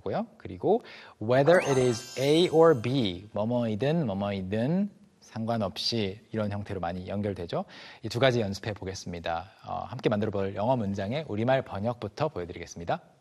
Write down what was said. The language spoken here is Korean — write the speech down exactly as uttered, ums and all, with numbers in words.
하고요. 그리고 whether it is A or B, 뭐뭐이든 뭐뭐이든 상관없이 이런 형태로 많이 연결되죠. 이 두 가지 연습해 보겠습니다. 어, 함께 만들어 볼 영어 문장의 우리말 번역부터 보여드리겠습니다.